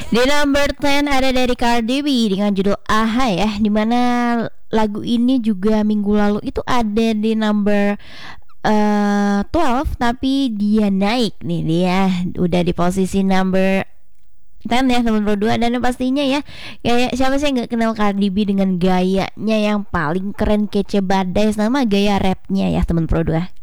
Di number 10 ada dari Cardi B dengan judul Aha ya, dimana lagu ini juga minggu lalu itu ada di number 12, tapi dia naik nih, dia udah di posisi number 10 ya teman Pro 2. Dan pastinya ya, kayak siapa sih yang gak kenal Cardi B dengan gayanya yang paling keren, kece, badai, sama gaya rapnya ya teman Pro 2.